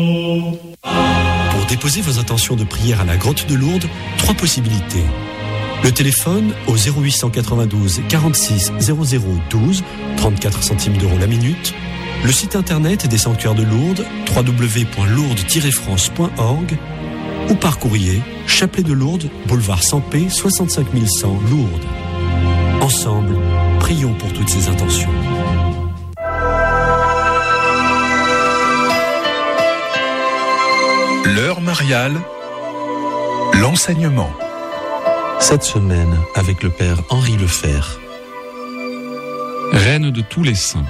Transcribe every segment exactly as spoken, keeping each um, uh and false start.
Pour déposer vos intentions de prière à la Grotte de Lourdes, trois possibilités. Le téléphone au zéro huit cent quatre-vingt-douze quarante-six zéro zéro douze, trente-quatre centimes d'euros la minute. Le site internet des sanctuaires de Lourdes, w w w point lourdes tiret france point org, ou par courrier, Chapelet de Lourdes, boulevard Sampé, soixante-cinq mille cent, Lourdes. Ensemble, prions pour toutes ces intentions. L'heure mariale, l'enseignement. Cette semaine, avec le Père Henri Lefer. Reine de tous les saints.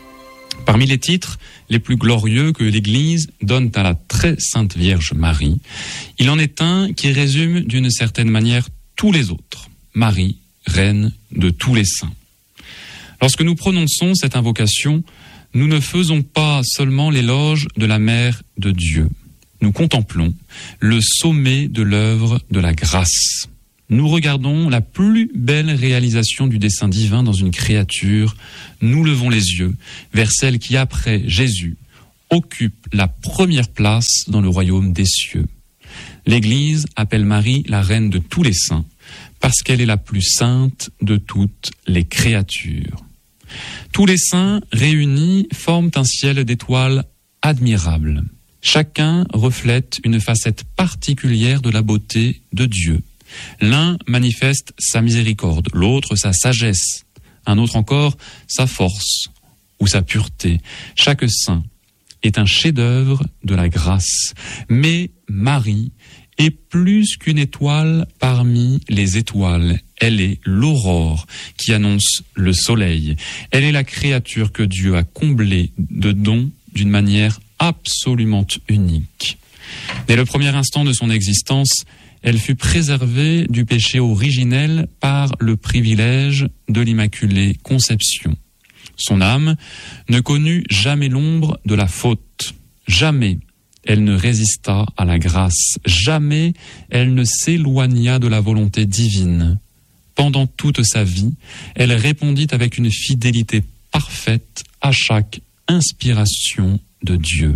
Parmi les titres les plus glorieux que l'Église donne à la très sainte Vierge Marie, il en est un qui résume d'une certaine manière tous les autres. Marie, Reine de tous les saints. Lorsque nous prononçons cette invocation, nous ne faisons pas seulement l'éloge de la Mère de Dieu. Nous contemplons le sommet de l'œuvre de la grâce. Nous regardons la plus belle réalisation du dessein divin dans une créature. Nous levons les yeux vers celle qui, après Jésus, occupe la première place dans le royaume des cieux. L'Église appelle Marie la reine de tous les saints parce qu'elle est la plus sainte de toutes les créatures. Tous les saints réunis forment un ciel d'étoiles admirable. Chacun reflète une facette particulière de la beauté de Dieu. L'un manifeste sa miséricorde, l'autre sa sagesse, un autre encore sa force ou sa pureté. Chaque saint est un chef-d'œuvre de la grâce. Mais Marie est plus qu'une étoile parmi les étoiles. Elle est l'aurore qui annonce le soleil. Elle est la créature que Dieu a comblée de dons d'une manière absolument unique. Dès le premier instant de son existence, elle fut préservée du péché originel par le privilège de l'Immaculée Conception. Son âme ne connut jamais l'ombre de la faute. Jamais elle ne résista à la grâce. Jamais elle ne s'éloigna de la volonté divine. Pendant toute sa vie, elle répondit avec une fidélité parfaite à chaque inspiration de Dieu.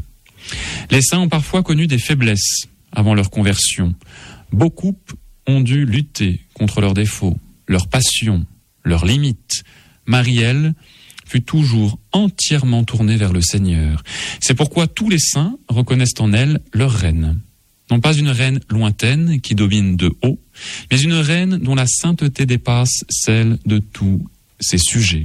Les saints ont parfois connu des faiblesses avant leur conversion. Beaucoup ont dû lutter contre leurs défauts, leurs passions, leurs limites. Marie, elle, fut toujours entièrement tournée vers le Seigneur. C'est pourquoi tous les saints reconnaissent en elle leur reine. Non pas une reine lointaine qui domine de haut, mais une reine dont la sainteté dépasse celle de tous ses sujets.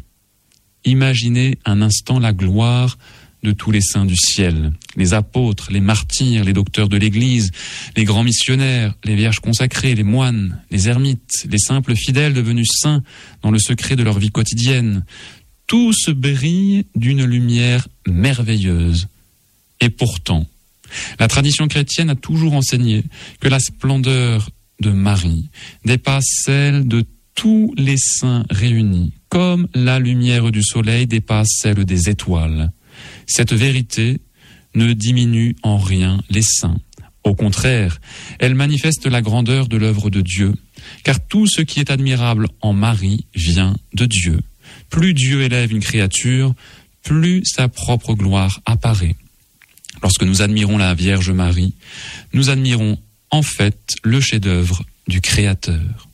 Imaginez un instant la gloire de tous les saints du ciel, les apôtres, les martyrs, les docteurs de l'Église, les grands missionnaires, les vierges consacrées, les moines, les ermites, les simples fidèles devenus saints dans le secret de leur vie quotidienne. Tous brillent d'une lumière merveilleuse. Et pourtant, la tradition chrétienne a toujours enseigné que la splendeur de Marie dépasse celle de tous les saints réunis, comme la lumière du soleil dépasse celle des étoiles. Cette vérité ne diminue en rien les saints. Au contraire, elle manifeste la grandeur de l'œuvre de Dieu, car tout ce qui est admirable en Marie vient de Dieu. Plus Dieu élève une créature, plus sa propre gloire apparaît. Lorsque nous admirons la Vierge Marie, nous admirons en fait le chef-d'œuvre du Créateur.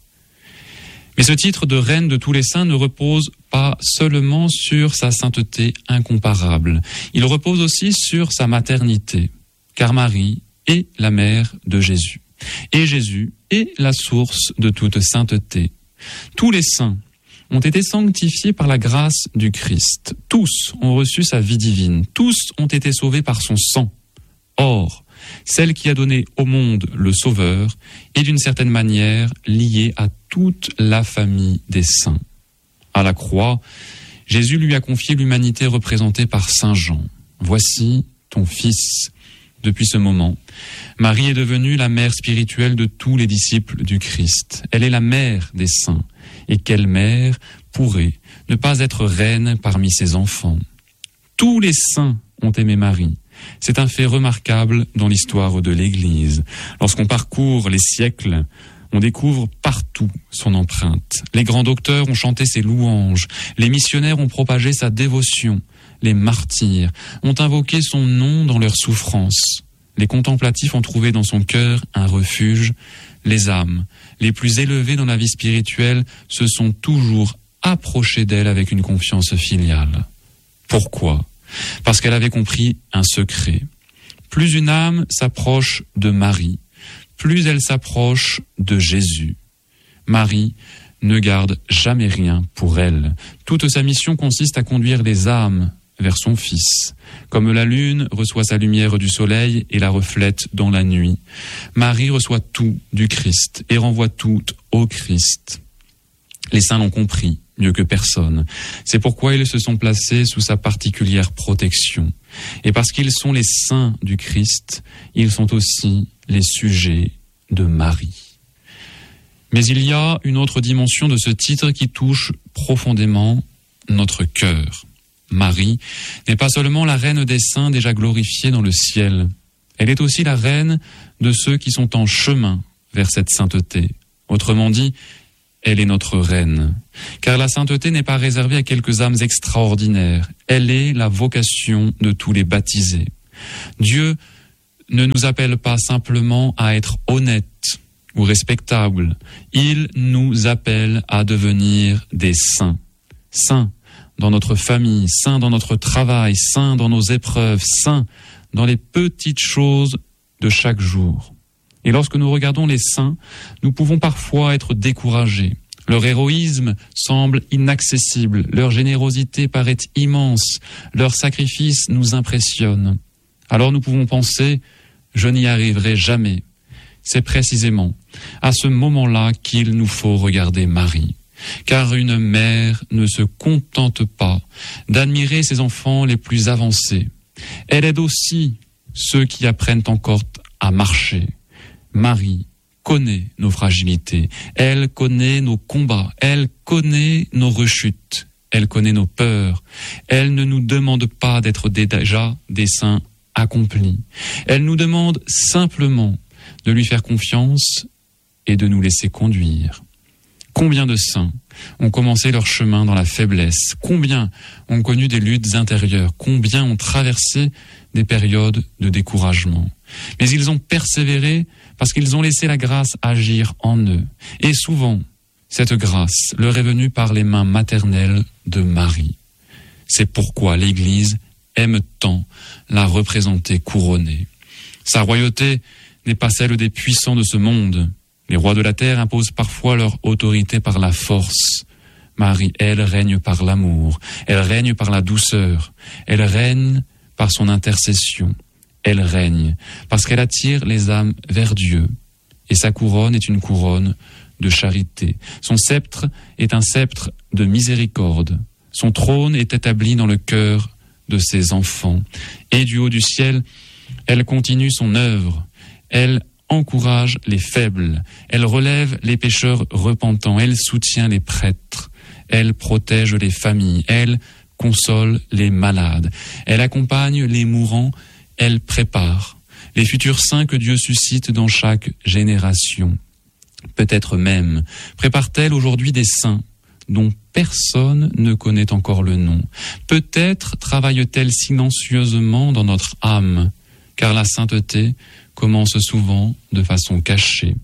Mais ce titre de reine de tous les saints ne repose pas seulement sur sa sainteté incomparable. Il repose aussi sur sa maternité, car Marie est la mère de Jésus. Et Jésus est la source de toute sainteté. Tous les saints ont été sanctifiés par la grâce du Christ. Tous ont reçu sa vie divine. Tous ont été sauvés par son sang. Or, celle qui a donné au monde le Sauveur est d'une certaine manière liée à toute la famille des saints. À la croix, Jésus lui a confié l'humanité représentée par Saint Jean. Voici ton Fils. Depuis ce moment, Marie est devenue la mère spirituelle de tous les disciples du Christ. Elle est la mère des saints. Et quelle mère pourrait ne pas être reine parmi ses enfants? Tous les saints ont aimé Marie. C'est un fait remarquable dans l'histoire de l'Église. Lorsqu'on parcourt les siècles, on découvre partout son empreinte. Les grands docteurs ont chanté ses louanges, les missionnaires ont propagé sa dévotion, les martyrs, ont invoqué son nom dans leur souffrance. Les contemplatifs ont trouvé dans son cœur un refuge. Les âmes les plus élevées dans la vie spirituelle se sont toujours approchées d'elle avec une confiance filiale. Pourquoi ? Parce qu'elle avait compris un secret. Plus une âme s'approche de Marie, plus elle s'approche de Jésus. Marie ne garde jamais rien pour elle. Toute sa mission consiste à conduire les âmes vers son Fils. Comme la lune reçoit sa lumière du soleil et la reflète dans la nuit, Marie reçoit tout du Christ et renvoie tout au Christ. Les saints l'ont compris mieux que personne. C'est pourquoi ils se sont placés sous sa particulière protection. Et parce qu'ils sont les saints du Christ, ils sont aussi les sujets de Marie. Mais il y a une autre dimension de ce titre qui touche profondément notre cœur. Marie n'est pas seulement la reine des saints déjà glorifiés dans le ciel, elle est aussi la reine de ceux qui sont en chemin vers cette sainteté. Autrement dit, elle est notre reine, car la sainteté n'est pas réservée à quelques âmes extraordinaires, elle est la vocation de tous les baptisés. Dieu ne nous appelle pas simplement à être honnêtes ou respectables, il nous appelle à devenir des saints. Saints dans notre famille, saints dans notre travail, saints dans nos épreuves, saints dans les petites choses de chaque jour. Et lorsque nous regardons les saints, nous pouvons parfois être découragés. Leur héroïsme semble inaccessible, leur générosité paraît immense, leur sacrifice nous impressionne. Alors nous pouvons penser « je n'y arriverai jamais ». C'est précisément à ce moment-là qu'il nous faut regarder Marie. Car une mère ne se contente pas d'admirer ses enfants les plus avancés. Elle aide aussi ceux qui apprennent encore à marcher. Marie connaît nos fragilités, elle connaît nos combats, elle connaît nos rechutes, elle connaît nos peurs. Elle ne nous demande pas d'être déjà des saints accomplis. Elle nous demande simplement de lui faire confiance et de nous laisser conduire. Combien de saints ont commencé leur chemin dans la faiblesse? Combien ont connu des luttes intérieures? Combien ont traversé des périodes de découragement? Mais ils ont persévéré parce qu'ils ont laissé la grâce agir en eux. Et souvent, cette grâce leur est venue par les mains maternelles de Marie. C'est pourquoi l'Église aime tant la représenter couronnée. Sa royauté n'est pas celle des puissants de ce monde. Les rois de la terre imposent parfois leur autorité par la force. Marie, elle, règne par l'amour, elle règne par la douceur, elle règne par son intercession, elle règne parce qu'elle attire les âmes vers Dieu. Et sa couronne est une couronne de charité. Son sceptre est un sceptre de miséricorde. Son trône est établi dans le cœur de ses enfants. Et du haut du ciel, elle continue son œuvre. Elle encourage les faibles, elle relève les pécheurs repentants, elle soutient les prêtres, elle protège les familles, elle console les malades, elle accompagne les mourants, elle prépare les futurs saints que Dieu suscite dans chaque génération. Peut-être même prépare-t-elle aujourd'hui des saints dont personne ne connaît encore le nom. Peut-être travaille-t-elle silencieusement dans notre âme, car la sainteté commence souvent de façon cachée.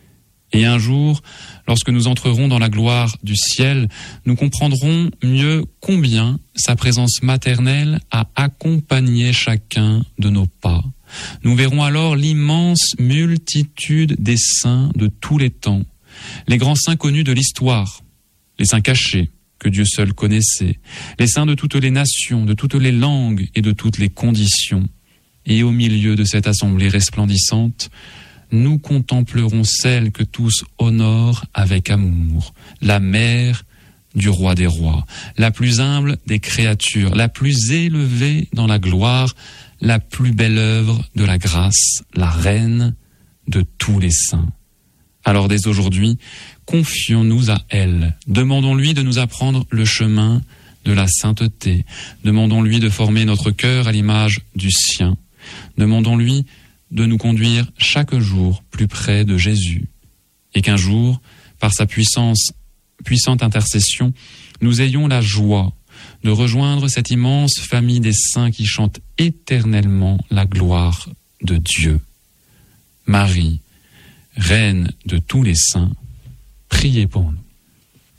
Et un jour, lorsque nous entrerons dans la gloire du ciel, nous comprendrons mieux combien sa présence maternelle a accompagné chacun de nos pas. Nous verrons alors l'immense multitude des saints de tous les temps, les grands saints connus de l'histoire, les saints cachés que Dieu seul connaissait, les saints de toutes les nations, de toutes les langues et de toutes les conditions. Et au milieu de cette assemblée resplendissante, nous contemplerons celle que tous honorent avec amour, la mère du roi des rois, la plus humble des créatures, la plus élevée dans la gloire, la plus belle œuvre de la grâce, la reine de tous les saints. Alors dès aujourd'hui, confions-nous à elle, demandons-lui de nous apprendre le chemin de la sainteté, demandons-lui de former notre cœur à l'image du sien. Demandons-lui de nous conduire chaque jour plus près de Jésus et qu'un jour, par sa puissance, puissante intercession, nous ayons la joie de rejoindre cette immense famille des saints qui chantent éternellement la gloire de Dieu. Marie, Reine de tous les saints, priez pour nous.